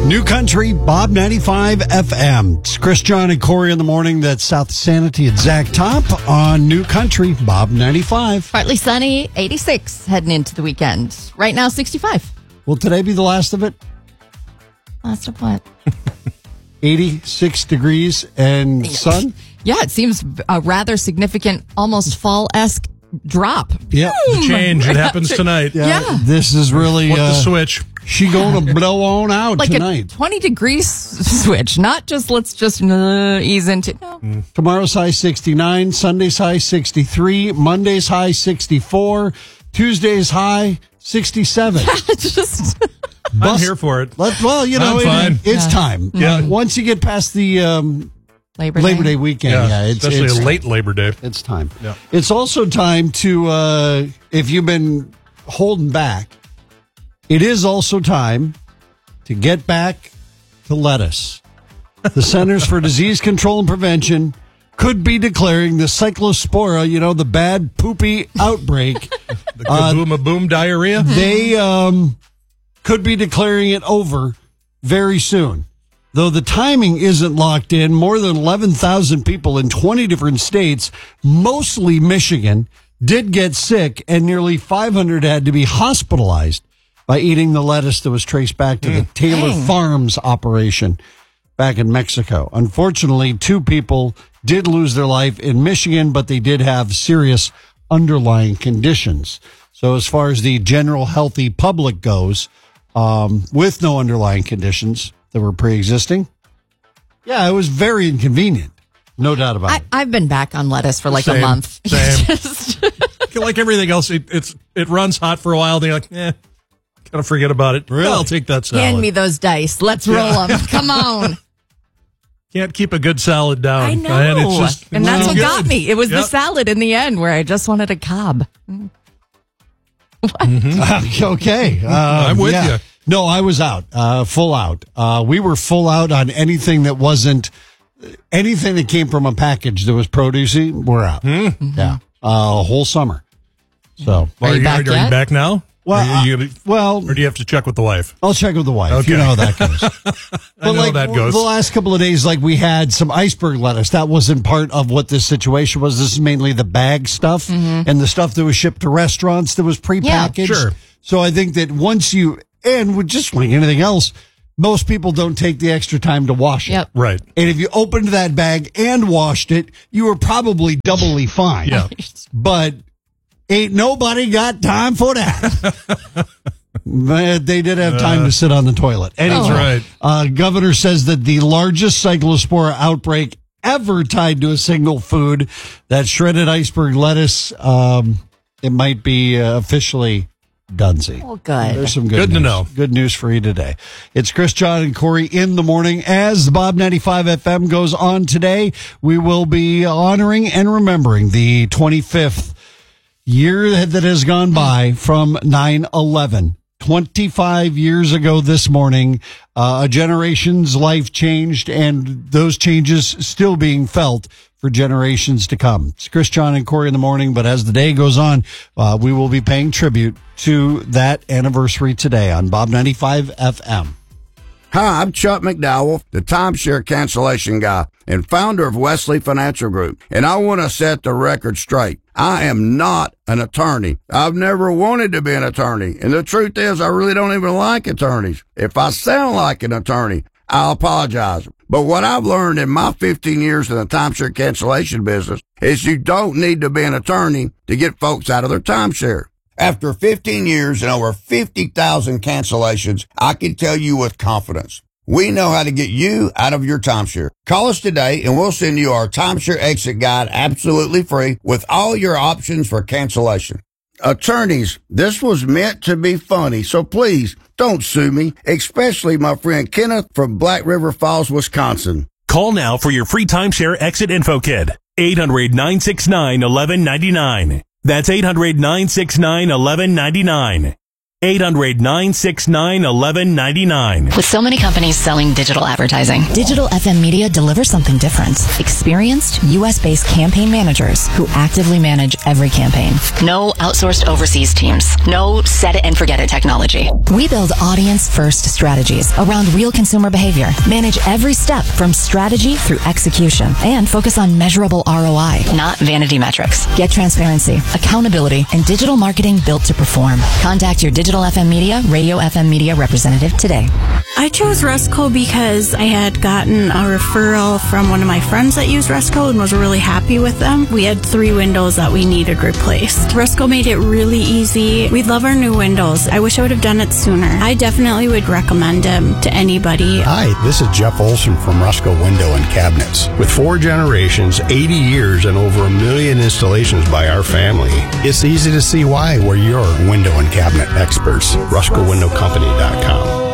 New Country, Bob 95 FM. It's Chris, John, and Corey in the morning. That's South Sanity at Zach Top on New Country, Bob 95. Partly sunny, 86 heading into the weekend. Right now, 65. Will today be the last of it? Last of what? 86 degrees and sun? Yeah, it seems a rather significant, almost fall-esque drop. Yep. The change. It happens tonight. Yeah. This is really... Flip the switch. She going to blow on out Like tonight. a 20-degree switch, not just let's just ease into... No. Tomorrow's high 69, Sunday's high 63, Monday's high 64, Tuesday's high 67. It's just... I'm here for it. I'm fine. It's time. Yeah. Once you get past the Labor Day weekend, especially a late Labor Day. It's time. Yeah. It's also time to, if you've been holding back, it is also time to get back to lettuce. The Centers for Disease Control and Prevention could be declaring the cyclospora, the bad poopy outbreak. The kaboom-a-boom diarrhea? They could be declaring it over very soon. Though the timing isn't locked in, more than 11,000 people in 20 different states, mostly Michigan, did get sick, and nearly 500 had to be hospitalized by eating the lettuce that was traced back to the Taylor Farms operation back in Mexico. Unfortunately, 2 people did lose their life in Michigan, but they did have serious underlying conditions. So as far as the general healthy public goes, with no underlying conditions that were pre-existing, it was very inconvenient. No doubt about it. I've been back on lettuce for like Same, a month. Same. Like everything else, it runs hot for a while, then you're like, kind of forget about it. Really? I'll take that salad. Hand me those dice. Let's roll them. Come on. Can't keep a good salad down. I know. And that's what good. got me. It was the salad in the end where I just wanted a Cobb. What? Okay. I'm with you. No, I was out, full out. We were full out on anything that wasn't, anything that came from a package that was producing, we're out. Mm-hmm. Yeah. Whole summer. So. Are you back Are you yet? back now? Well, or do you have to check with the wife? I'll check with the wife. Okay. You know how that goes. I know how that goes. The last couple of days, we had some iceberg lettuce. That wasn't part of what this situation was. This is mainly the bag stuff and the stuff that was shipped to restaurants that was prepackaged. Yeah, sure. So I think that once you, and with just like anything else, most people don't take the extra time to wash it. Yep. Right. And if you opened that bag and washed it, you were probably doubly fine. Yeah. But ain't nobody got time for that. But they did have time to sit on the toilet. Anyway, That's right. Governor says that the largest cyclospora outbreak ever tied to a single food, that shredded iceberg lettuce, it might be officially donesy. Oh, good. There's some Good news. to know. Good news for you today. It's Chris, John, and Corey in the morning. As the Bob 95 FM goes on today, we will be honoring and remembering the 25th year that has gone by from 9/11. 25 years ago this morning, a generation's life changed, and those changes still being felt for generations to come. It's Chris, John, and Corey in the morning, but as the day goes on, we will be paying tribute to that anniversary today on Bob 95 FM. Hi, I'm Chuck McDowell, the timeshare cancellation guy and founder of Wesley Financial Group, and I want to set the record straight. I am not an attorney. I've never wanted to be an attorney, and the truth is I really don't even like attorneys. If I sound like an attorney, I apologize. But what I've learned in my 15 years in the timeshare cancellation business is you don't need to be an attorney to get folks out of their timeshare. After 15 years and over 50,000 cancellations, I can tell you with confidence, we know how to get you out of your timeshare. Call us today and we'll send you our timeshare exit guide absolutely free with all your options for cancellation. Attorneys, this was meant to be funny, so please don't sue me, especially my friend Kenneth from Black River Falls, Wisconsin. Call now for your free timeshare exit info kit. 800-969-1199. That's 800-969-1199. 800-969-1199. With so many companies selling digital advertising, Digital FM Media delivers something different. Experienced, U.S.-based campaign managers who actively manage every campaign. no outsourced overseas teams, no set-it-and-forget-it technology. We build audience-first strategies around real consumer behavior, manage every step from strategy through execution, and focus on measurable ROI. Not vanity metrics. Get transparency, accountability, and digital marketing built to perform. Contact your Digital FM Media, Radio FM Media representative today. I chose Resco because I had gotten a referral from one of my friends that used Resco and was really happy with them. We had 3 windows that we needed replaced. Resco made it really easy. We love our new windows. I wish I would have done it sooner. I definitely would recommend them to anybody. Hi, this is Jeff Olson from Resco Window and Cabinets. With 4 generations, 80 years, and over 1 million installations by our family, it's easy to see why we're your window and cabinet experts. RescoWindowCompany.com.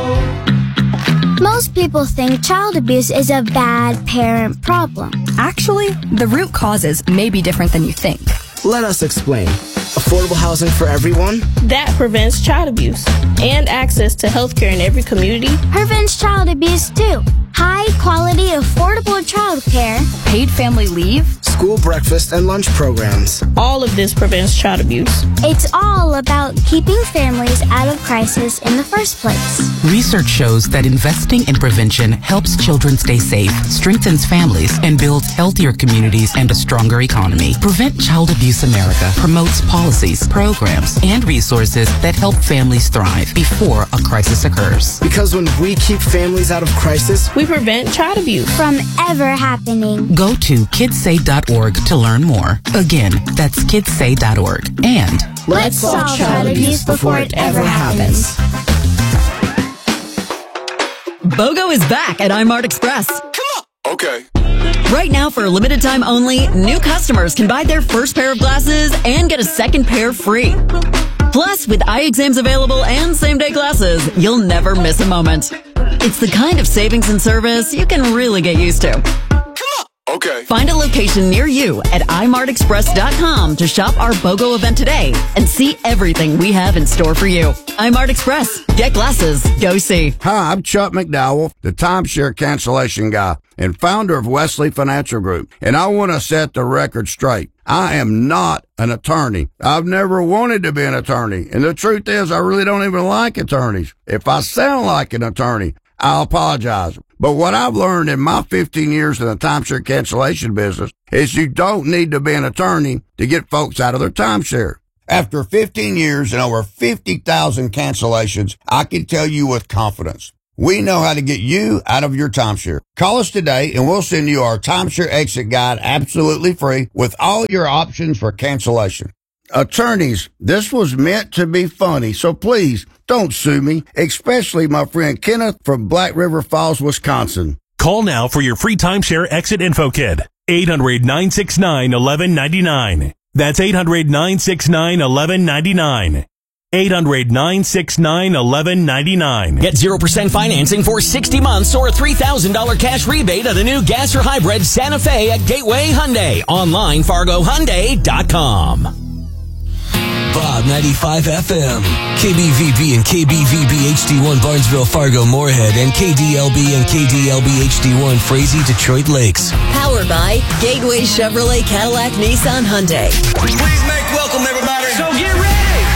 Most people think child abuse is a bad parent problem. Actually, the root causes may be different than you think. Let us explain. Affordable housing for everyone? That prevents child abuse and access to health care in every community. Prevents child abuse too. High quality, affordable child care. Paid family leave. School breakfast and lunch programs. All of this prevents child abuse. It's all about keeping families out of crisis in the first place. Research shows that investing in prevention helps children stay safe, strengthens families, and builds healthier communities and a stronger economy. Prevent Child Abuse America promotes policies, programs, and resources that help families thrive before a crisis occurs. Because when we keep families out of crisis, we prevent child abuse from ever happening. Go to kidssay.org to learn more. Again, that's kidssay.org. And let's solve child abuse before it ever happens. BOGO is back at iMart Express. Come on. Okay. Right now, for a limited time only, new customers can buy their first pair of glasses and get a second pair free. Plus, with eye exams available and same-day glasses, you'll never miss a moment. It's the kind of savings and service you can really get used to. Okay. Find a location near you at imartexpress.com to shop our BOGO event today and see everything we have in store for you. iMart Express. Get glasses. Go see. Hi, I'm Chuck McDowell, the timeshare cancellation guy and founder of Wesley Financial Group. And I want to set the record straight. I am not an attorney. I've never wanted to be an attorney. And the truth is, I really don't even like attorneys. If I sound like an attorney, I'll apologize. But what I've learned in my 15 years in the timeshare cancellation business is you don't need to be an attorney to get folks out of their timeshare. After 15 years and over 50,000 cancellations, I can tell you with confidence, we know how to get you out of your timeshare. Call us today and we'll send you our timeshare exit guide absolutely free with all your options for cancellation. Attorneys, this was meant to be funny, so please don't sue me, especially my friend Kenneth from Black River Falls, Wisconsin. Call now for your free timeshare exit info kit. 800-969-1199. That's 800-969-1199. 800-969-1199. Get 0% financing for 60 months or a $3,000 cash rebate of the new gas or hybrid Santa Fe at Gateway Hyundai. Online, FargoHyundai.com. Bob 95 FM, KBVB and KBVB HD1 Barnesville, Fargo, Moorhead, and KDLB and KDLB HD1 Frazee, Detroit Lakes. Powered by Gateway Chevrolet, Cadillac, Nissan, Hyundai. Please make welcome, everybody. So get ready.